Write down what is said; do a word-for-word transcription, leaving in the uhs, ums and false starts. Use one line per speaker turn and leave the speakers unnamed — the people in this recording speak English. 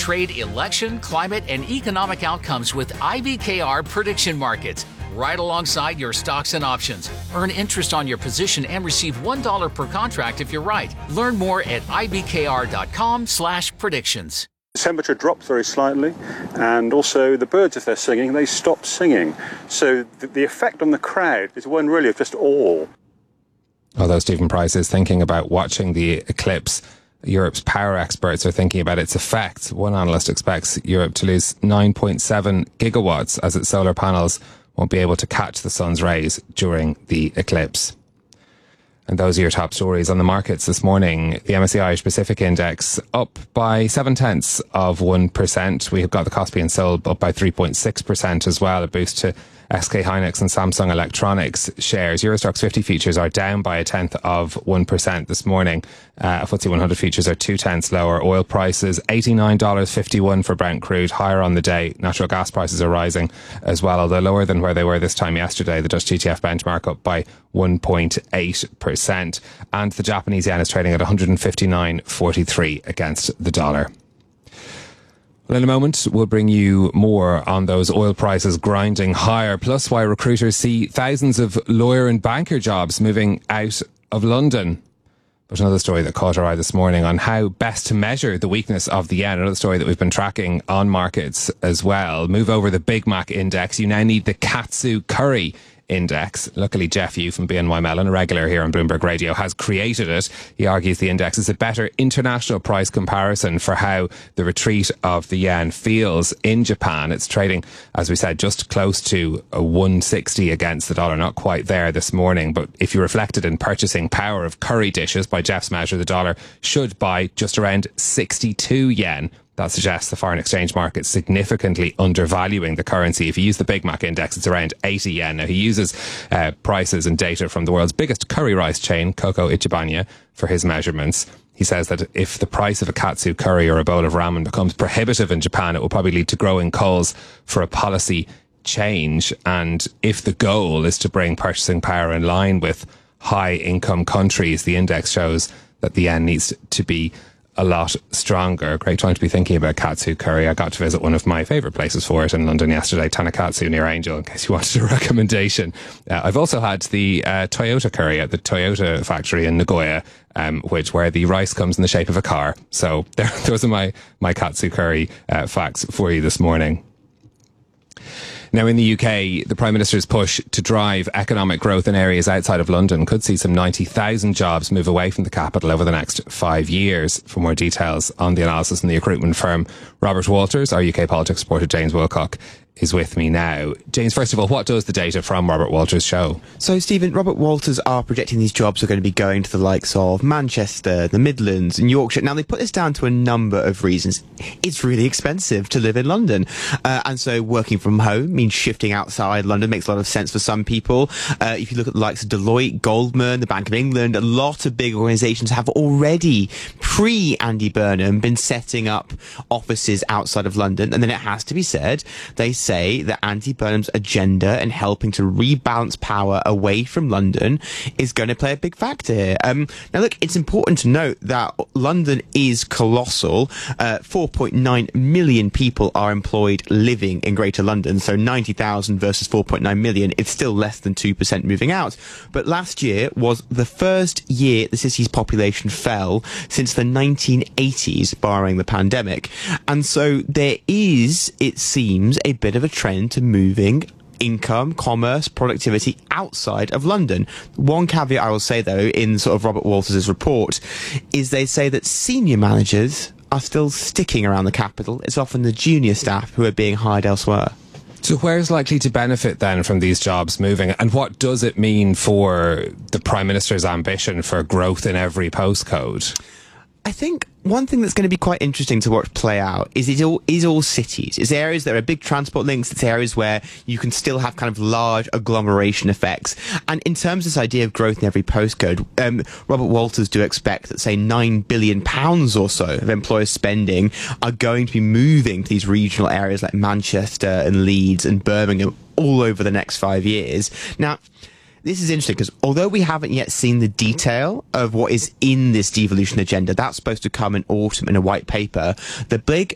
trade, election, climate, and economic outcomes with I B K R prediction markets, right alongside your stocks and options. Earn interest on your position and receive one dollar per contract if you're right. Learn more at ibkr.com slash predictions.
The temperature dropped very slightly, and also the birds, if they're singing, they stop singing. So the, the effect on the crowd is one really of just awe.
Although Stephen Price is thinking about watching the eclipse, Europe's power experts are thinking about its effect. One analyst expects Europe to lose nine point seven gigawatts as its solar panels won't be able to catch the sun's rays during the eclipse. And those are your top stories on the markets this morning. The M S C I Irish Pacific Index up by seven tenths of one percent. We have got the Kospi and Seoul up by three point six percent as well, a boost to S K Hynix and Samsung Electronics shares. Eurostoxx fifty futures are down by a tenth of one percent this morning. Uh, F T S E one hundred futures are two tenths lower. Oil prices, eighty-nine dollars fifty-one for Brent crude, higher on the day. Natural gas prices are rising as well, although lower than where they were this time yesterday. The Dutch T T F benchmark up by one point eight percent. And the Japanese yen is trading at one hundred fifty-nine forty-three against the dollar. Well, in a moment, we'll bring you more on those oil prices grinding higher, plus why recruiters see thousands of lawyer and banker jobs moving out of London. But another story that caught our eye this morning on how best to measure the weakness of the yen, another story that we've been tracking on markets as well. Move over the Big Mac index. You now need the Katsu Curry Index. Luckily, Jeff Yu from B N Y Mellon, a regular here on Bloomberg Radio, has created it. He argues the index is a better international price comparison for how the retreat of the yen feels in Japan. It's trading, as we said, just close to a one sixty against the dollar, not quite there this morning. But if you reflected in purchasing power of curry dishes, by Jeff's measure, the dollar should buy just around sixty-two yen. That suggests the foreign exchange market significantly undervaluing the currency. If you use the Big Mac index, it's around eighty yen. Now, he uses uh, prices and data from the world's biggest curry rice chain, Coco Ichibanya, for his measurements. He says that if the price of a katsu curry or a bowl of ramen becomes prohibitive in Japan, it will probably lead to growing calls for a policy change. And if the goal is to bring purchasing power in line with high income countries, the index shows that the yen needs to be a lot stronger. Great time to be thinking about katsu curry. I got to visit one of my favourite places for it in London yesterday, Tanakatsu near Angel, in case you wanted a recommendation. Uh, I've also had the uh, Toyota curry at the Toyota factory in Nagoya, um, which where the rice comes in the shape of a car. So there, those are my, my katsu curry uh, facts for you this morning. Now, in the U K, the Prime Minister's push to drive economic growth in areas outside of London could see some ninety thousand jobs move away from the capital over the next five years. For more details on the analysis in the recruitment firm, Robert Walters, our U K politics reporter James Wilcock, is with me now. James, first of all, what does the data from Robert Walters show?
So, Stephen, Robert Walters are projecting these jobs are going to be going to the likes of Manchester, the Midlands and Yorkshire. Now, they put this down to a number of reasons. It's really expensive to live in London. Uh, and so working from home means shifting outside London makes a lot of sense for some people. Uh, if you look at the likes of Deloitte, Goldman, the Bank of England, a lot of big organisations have already, pre-Andy Burnham, been setting up offices outside of London. And then it has to be said, they say that Andy Burnham's agenda and helping to rebalance power away from London is going to play a big factor here. Um, now, look, it's important to note that London is colossal. Uh, four point nine million people are employed living in Greater London, so ninety thousand versus four point nine million. It's still less than two percent moving out. But last year was the first year the city's population fell since the nineteen eighties, barring the pandemic. And so there is, it seems, a bit of a trend to moving income, commerce, productivity outside of London. One caveat I will say, though, in sort of Robert Walters' report, is they say that senior managers are still sticking around the capital. It's often the junior staff who are being hired elsewhere.
So where's likely to benefit then from these jobs moving? And what does it mean for the Prime Minister's ambition for growth in every postcode?
I think one thing that's going to be quite interesting to watch play out is it all is all cities. It's areas that are big transport links. It's areas where you can still have kind of large agglomeration effects. And in terms of this idea of growth in every postcode, um, Robert Walters do expect that, say, nine billion pounds or so of employers' spending are going to be moving to these regional areas like Manchester and Leeds and Birmingham all over the next five years. Now, this is interesting because although we haven't yet seen the detail of what is in this devolution agenda, that's supposed to come in autumn in a white paper, the big